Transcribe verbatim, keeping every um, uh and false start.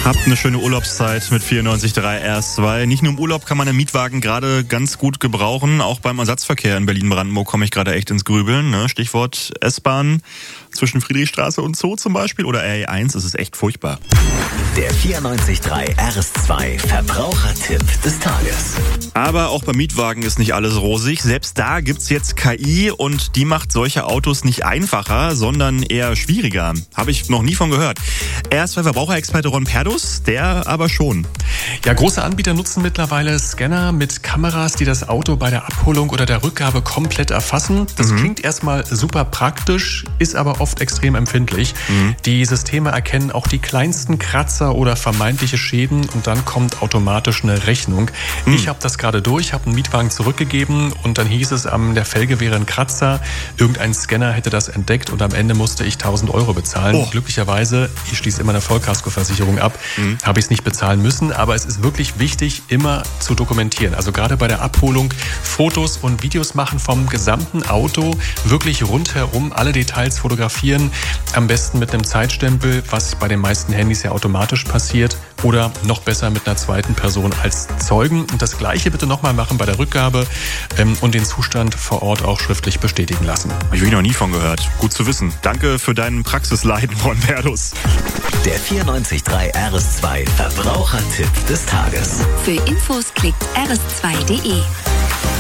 Habt eine schöne Urlaubszeit mit vierundneunzig Komma drei R S zwei. Nicht nur im Urlaub kann man einen Mietwagen gerade ganz gut gebrauchen. Auch beim Ersatzverkehr in Berlin-Brandenburg komme ich gerade echt ins Grübeln. Ne? Stichwort S-Bahn zwischen Friedrichstraße und Zoo zum Beispiel oder R E eins. Das ist echt furchtbar. Der vierundneunzig Komma drei R S zwei Verbrauchertipp des Tages. Aber auch beim Mietwagen ist nicht alles rosig. Selbst da gibt's jetzt K I und die macht solche Autos nicht einfacher, sondern eher schwieriger. Habe ich noch nie von gehört. R S zwei Verbraucherexperte Ron Perdus, der aber schon. Ja, große Anbieter nutzen mittlerweile Scanner mit Kameras, die das Auto bei der Abholung oder der Rückgabe komplett erfassen. Das mhm. klingt erstmal super praktisch, ist aber oft extrem empfindlich. Mhm. Die Systeme erkennen auch die kleinsten Kratzer oder vermeintliche Schäden und dann kommt automatisch eine Rechnung. Mhm. Ich habe das gerade durch, habe einen Mietwagen zurückgegeben und dann hieß es, an der Felge wäre ein Kratzer. Irgendein Scanner hätte das entdeckt und am Ende musste ich tausend Euro bezahlen. Oh. Glücklicherweise, ich schließe immer eine Vollkaskoversicherung ab, mhm. habe ich es nicht bezahlen müssen, aber es ist wirklich wichtig, immer zu dokumentieren. Also gerade bei der Abholung Fotos und Videos machen vom gesamten Auto, wirklich rundherum alle Details fotografieren, am besten mit einem Zeitstempel, was bei den meisten Handys ja automatisch passiert, oder noch besser mit einer zweiten Person als Zeugen. Und das Gleiche bitte nochmal machen bei der Rückgabe ähm, und den Zustand vor Ort auch schriftlich bestätigen lassen. Habe ich noch nie von gehört. Gut zu wissen. Danke für deinen Praxisleiden, Ron Perdus. Der vierundneunzig Komma drei R S zwei Verbrauchertipp des Tages. Für Infos klickt r s zwei punkt d e.